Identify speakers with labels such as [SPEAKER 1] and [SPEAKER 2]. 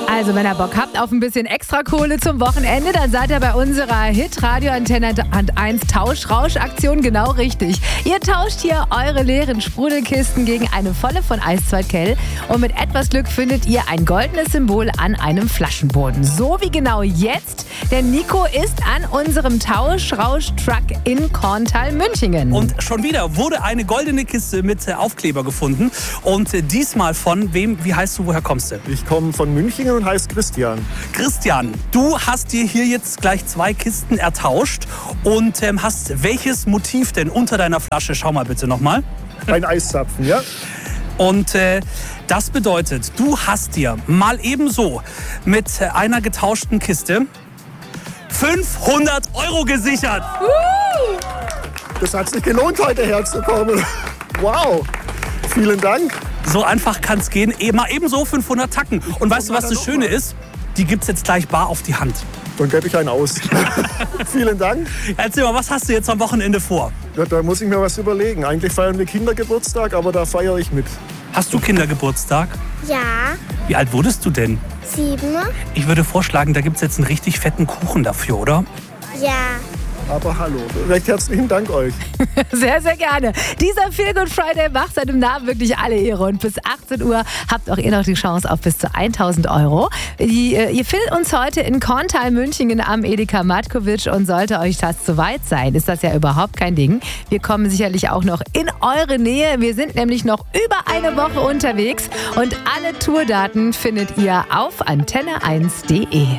[SPEAKER 1] Also wenn ihr Bock habt auf ein bisschen extra Kohle zum Wochenende, dann seid ihr bei unserer Hit-Radio Antenne 1 Tauschrausch-Aktion genau richtig. Ihr tauscht hier eure leeren Sprudelkisten gegen eine volle von Eiszeitkel und mit etwas Glück findet ihr ein goldenes Symbol an einem Flaschenboden. So wie genau jetzt, denn Nico ist an unserem Tauschrausch-Truck in Korntal-Münchingen.
[SPEAKER 2] Und schon wieder wurde eine goldene Kiste mit Aufkleber gefunden. Und diesmal von wem? Wie heißt du? Woher kommst du?
[SPEAKER 3] Ich komme von München und heiße Christian.
[SPEAKER 2] Christian, du hast dir hier jetzt gleich 2 Kisten ertauscht und hast welches Motiv denn unter deiner Flasche? Schau mal bitte nochmal.
[SPEAKER 3] Ein Eiszapfen, ja?
[SPEAKER 2] Und das bedeutet, du hast dir mal ebenso mit einer getauschten Kiste 500 € gesichert.
[SPEAKER 3] Das hat sich gelohnt, heute herzukommen. Wow, vielen Dank.
[SPEAKER 2] So einfach kann es gehen. Ebenso 500 Tacken. Und weißt du, was das Schöne ist? Die gibt's jetzt gleich bar auf die Hand.
[SPEAKER 3] Dann gebe ich einen aus. Vielen Dank.
[SPEAKER 2] Erzähl mal, was hast du jetzt am Wochenende vor?
[SPEAKER 3] Ja, da muss ich mir was überlegen. Eigentlich feiern wir Kindergeburtstag, aber da feiere ich mit.
[SPEAKER 2] Hast du Kindergeburtstag?
[SPEAKER 4] Ja,
[SPEAKER 2] Wie alt wurdest du denn?
[SPEAKER 4] 7.
[SPEAKER 2] Ich würde vorschlagen, da gibt's jetzt einen richtig fetten Kuchen dafür, oder?
[SPEAKER 4] Ja.
[SPEAKER 3] Aber hallo, recht herzlichen Dank euch.
[SPEAKER 1] Sehr, sehr gerne. Dieser Feel Good Friday macht seinem Namen wirklich alle Ehre. Und bis 18 Uhr habt auch ihr noch die Chance auf bis zu 1.000 €. Ihr findet uns heute in Korntal-Münchingen am Edeka Matkovic. Und sollte euch das zu weit sein, ist das ja überhaupt kein Ding. Wir kommen sicherlich auch noch in eure Nähe. Wir sind nämlich noch über eine Woche unterwegs. Und alle Tourdaten findet ihr auf antenne1.de.